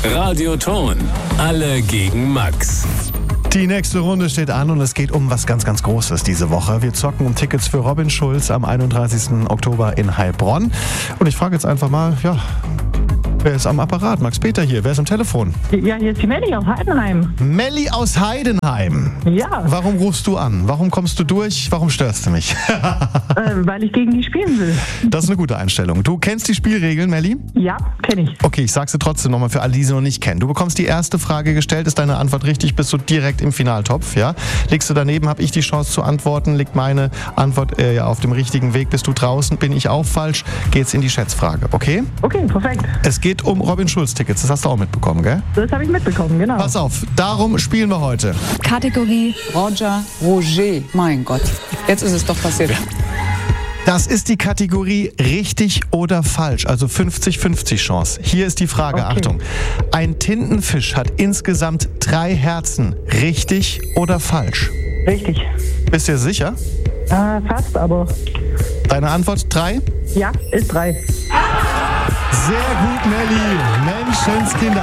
Radioton. Alle gegen Max. Die nächste Runde steht an und es geht um was ganz, ganz Großes diese Woche. Wir zocken um Tickets für Robin Schulz am 31. Oktober in Heilbronn. Und ich frage jetzt einfach mal, wer ist am Apparat? Max Peter hier, wer ist am Telefon? Ja, hier ist die Melli aus Heidenheim. Melli aus Heidenheim. Ja. Warum rufst du an? Warum kommst du durch? Warum störst du mich? Weil ich gegen die spielen will. Das ist eine gute Einstellung. Du kennst die Spielregeln, Melli? Ja, kenne ich. Okay, ich sag sie trotzdem nochmal für alle, die sie noch nicht kennen. Du bekommst die erste Frage gestellt, ist deine Antwort richtig, bist du direkt im Finaltopf, ja? Liegst du daneben, habe ich die Chance zu antworten. Liegt meine Antwort auf dem richtigen Weg, bist du draußen, bin ich auch falsch, geht's in die Schätzfrage, okay? Okay, perfekt. Es geht um Robin Schulz Tickets, das hast du auch mitbekommen, gell? Das habe ich mitbekommen, genau. Pass auf, darum spielen wir heute. Kategorie Roger. Mein Gott. Jetzt ist es doch passiert. Das ist die Kategorie richtig oder falsch, also 50-50 Chance. Hier ist die Frage, Okay. Achtung. Ein Tintenfisch hat insgesamt 3 Herzen. Richtig oder falsch? Richtig. Bist du dir sicher? Fast, aber Deine Antwort 3? ja, ist 3. Sehr gut, Melli. Menschenskinder.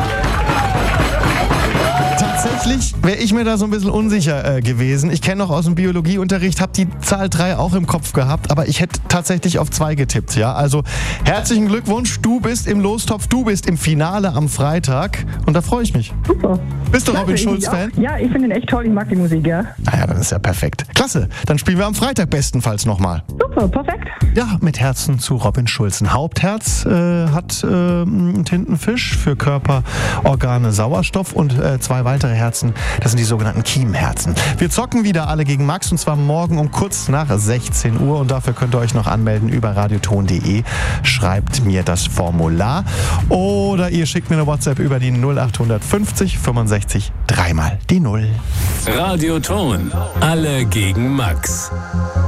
Tatsächlich wäre ich mir da so ein bisschen unsicher gewesen. Ich kenne noch aus dem Biologieunterricht, habe die Zahl 3 auch im Kopf gehabt, aber ich hätte tatsächlich auf 2 getippt. Ja? Also herzlichen Glückwunsch, du bist im Lostopf, du bist im Finale am Freitag und da freue ich mich. Super. Bist du Robin Klasse, Schulz-Fan? Ja, ich finde ihn echt toll, ich mag die Musik, ja. Naja, dann ist ja perfekt. Klasse, dann spielen wir am Freitag bestenfalls nochmal. Super, perfekt. Ja, mit Herzen zu Robin Schulz. Ein Hauptherz hat ein Tintenfisch für Körper, Organe, Sauerstoff und 2 weitere Herzen, das sind die sogenannten Kiemherzen. Wir zocken wieder alle gegen Max und zwar morgen um kurz nach 16 Uhr und dafür könnt ihr euch noch anmelden über radioton.de. Schreibt mir das Formular oder ihr schickt mir eine WhatsApp über die 0850 65 3 mal die 0. Radioton. Alle gegen Max.